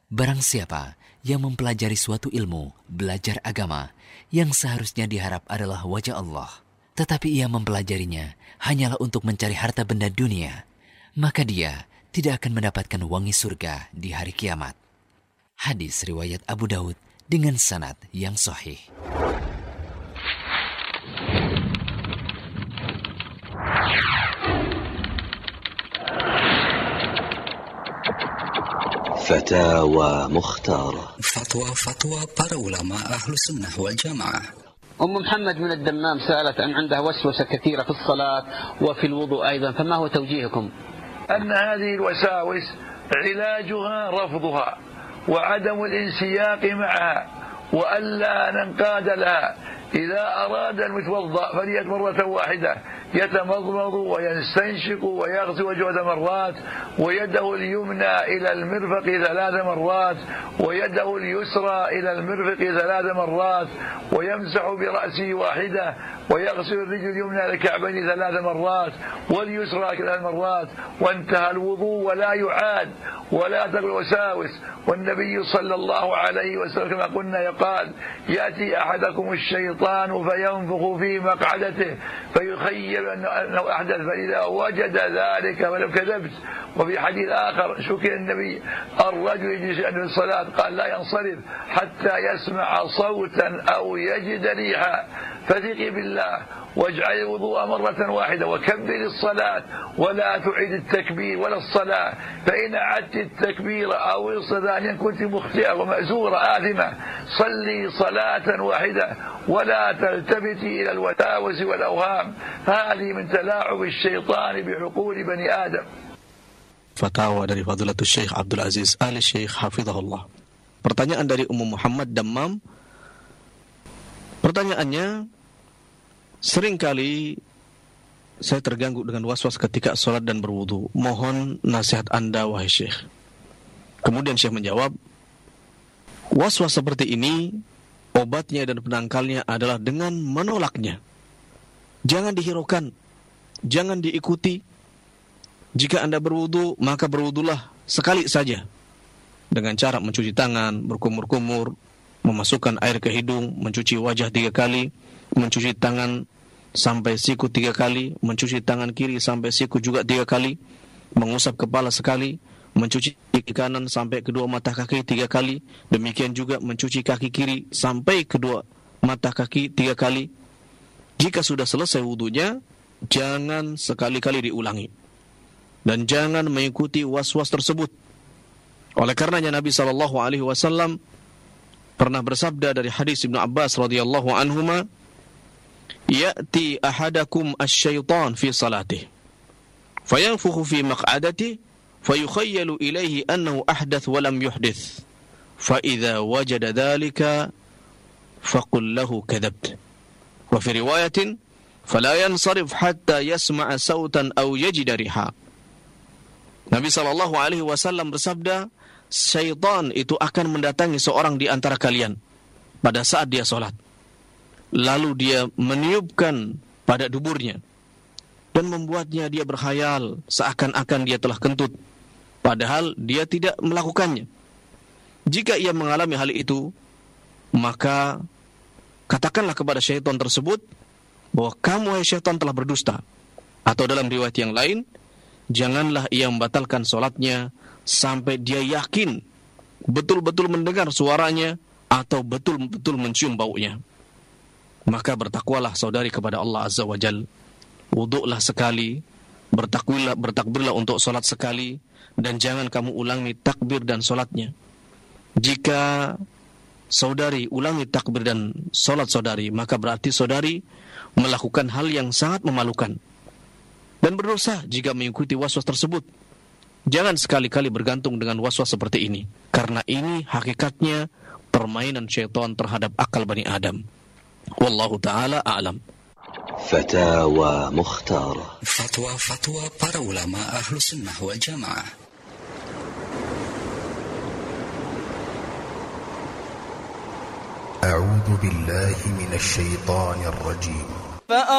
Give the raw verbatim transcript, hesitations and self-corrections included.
Barang siapa yang mempelajari suatu ilmu, belajar agama, yang seharusnya diharap adalah wajah Allah, tetapi ia mempelajarinya hanyalah untuk mencari harta benda dunia, maka dia tidak akan mendapatkan wangi surga di hari kiamat. Hadis riwayat Abu Daud dengan sanad yang sahih. Fatawa Mukhtarah. Fatwa-fatwa para ulama ahlu sunnah wal jamaah. أم محمد من الدمام سألت عن عندها وسوسة كثيرة في الصلاة وفي الوضوء أيضا، فما هو توجيهكم؟ أن هذه الوساوس علاجها رفضها وعدم الانسياق معها وألا ننقاد لها. إذا أراد المتوضأ فليت مرة واحدة يتمضمض ويستنشق ويغسل وجهه مرات، ويده اليمنى إلى المرفق ثلاث مرات، ويده اليسرى إلى المرفق ثلاث مرات، ويمسح برأسه واحدة، ويغسل الرجل اليمنى الكعبين ثلاث مرات واليسرى ثلاث مرات، وانتهى الوضوء ولا يعاد ولا تقل وساوس. والنبي صلى الله عليه وسلم كما قلنا يقال: يأتي أحدكم الشيطان فينفخ في مقعدته فيخيل أنه أحدث، فإذا وجد ذلك ولو كذبت. وفي حديث آخر شكر النبي: الرجل يجلس عند الصلاة قال لا ينصرف حتى يسمع صوتا أو يجد ريحا. فثقي بالله واجعل الوضوء مرة واحدة وكبر الصلاة ولا تعيد التكبير ولا الصلاة، فإن أعدت التكبير أو الصلاة كنت مخطئة ومأزورة آثمة. صلي صلاة واحدة ولا تلتفتي إلى الوساوس والأوهام، هذه من تلاعب الشيطان بعقول بني آدم. Fatwa dari Fadilatul Syekh Abdul Aziz Ali Syekh Hafizahullah. Pertanyaan dari Ummu Muhammad Dammam. Pertanyaannya, seringkali saya terganggu dengan waswas ketika sholat dan berwudu. Mohon nasihat Anda, wahai Syekh. Kemudian Syekh menjawab, waswas seperti ini, obatnya dan penangkalnya adalah dengan menolaknya. Jangan dihiraukan, jangan diikuti. Jika Anda berwudu, maka berwudulah sekali saja. Dengan cara mencuci tangan, berkumur-kumur, memasukkan air ke hidung, mencuci wajah tiga kali, mencuci tangan sampai siku tiga kali, mencuci tangan kiri sampai siku juga tiga kali, mengusap kepala sekali, mencuci kaki kanan sampai kedua mata kaki tiga kali, demikian juga mencuci kaki kiri sampai kedua mata kaki tiga kali. Jika sudah selesai wudunya, jangan sekali-kali diulangi. Dan jangan mengikuti was-was tersebut. Oleh karenanya Nabi sallallahu alaihi wasallam pernah bersabda dari hadis Ibnu Abbas radhiyallahu anhuma, "Ya'ti ahadakum asy-syaitan fi salatih, fayanfukhu fi maq'adatihi, fayukhayyalu ilayhi annahu ahdath wa lam yuhdith. Fa idza wajada dhalika faqul lahu kadhabta." Wa fi riwayatin, "Fala yansarif hatta yasma'a sautan aw yajida riha." Nabi sallallahu alaihi wasallam bersabda, syaitan itu akan mendatangi seorang di antara kalian pada saat dia sholat. Lalu dia meniupkan pada duburnya dan membuatnya dia berkhayal seakan-akan dia telah kentut, padahal dia tidak melakukannya. Jika ia mengalami hal itu, maka katakanlah kepada syaitan tersebut bahwa kamu, wahai syaitan, telah berdusta. Atau dalam riwayat yang lain, janganlah ia membatalkan sholatnya sampai dia yakin betul-betul mendengar suaranya atau betul-betul mencium baunya. Maka bertakwalah saudari kepada Allah Azza wa Jal. Wudu'lah sekali, bertakbirlah, bertakbirlah untuk sholat sekali, dan jangan kamu ulangi takbir dan sholatnya. Jika saudari ulangi takbir dan sholat saudari, maka berarti saudari melakukan hal yang sangat memalukan dan berdosa jika mengikuti waswas tersebut. Jangan sekali-kali bergantung dengan waswas seperti ini, karena ini hakikatnya permainan syaitan terhadap akal Bani Adam. Wallahu ta'ala a'lam. Fatawa Mukhtarah. Fatwa-fatwa para ulama ahlu sunnah wal jamaah. A'udzu billahi minasy syaithanir rajim.